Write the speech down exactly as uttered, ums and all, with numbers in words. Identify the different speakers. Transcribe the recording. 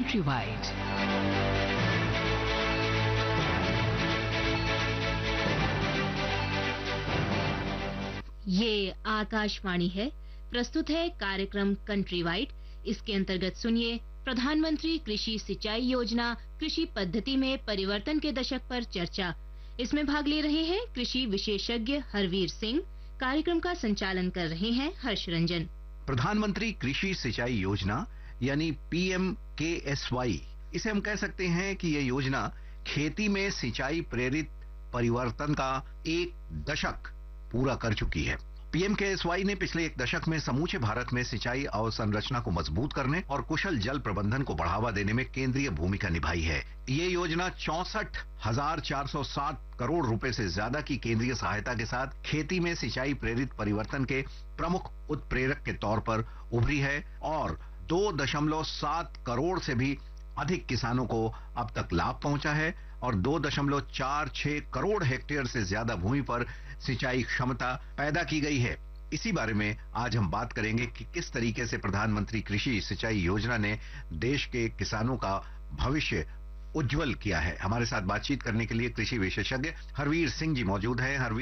Speaker 1: Countrywide.
Speaker 2: ये आकाशवाणी है। प्रस्तुत है कार्यक्रम कंट्री वाइड। इसके अंतर्गत सुनिए प्रधानमंत्री कृषि सिंचाई योजना कृषि पद्धति में परिवर्तन के दशक पर चर्चा। इसमें भाग ले रहे हैं कृषि विशेषज्ञ हरवीर सिंह। कार्यक्रम का संचालन कर रहे हैं हर्ष रंजन।
Speaker 3: प्रधानमंत्री कृषि सिंचाई योजना यानी पी एम के एस वाई, इसे हम कह सकते हैं कि यह योजना खेती में सिंचाई प्रेरित परिवर्तन का एक दशक पूरा कर चुकी है। पी एम के एस वाई ने पिछले एक दशक में समूचे भारत में सिंचाई अवसंरचना को मजबूत करने और कुशल जल प्रबंधन को बढ़ावा देने में केंद्रीय भूमिका निभाई है। ये योजना चौसठ हजार चार सौ सात करोड़ रुपए से ज्यादा की केंद्रीय सहायता के साथ खेती में सिंचाई प्रेरित परिवर्तन के प्रमुख उत्प्रेरक के तौर पर उभरी है और दो दशमलव सात करोड़ से भी अधिक किसानों को अब तक लाभ पहुंचा है और दो दशमलव चार छह करोड़ हेक्टेयर से ज्यादा भूमि पर सिंचाई क्षमता पैदा की गई है। इसी बारे में आज हम बात करेंगे कि किस तरीके से प्रधानमंत्री कृषि सिंचाई योजना ने देश के किसानों का भविष्य उज्जवल किया है। हमारे साथ बातचीत करने के लिए कृषि विशेषज्ञ हरवीर सिंह जी मौजूद हैं। हरवीर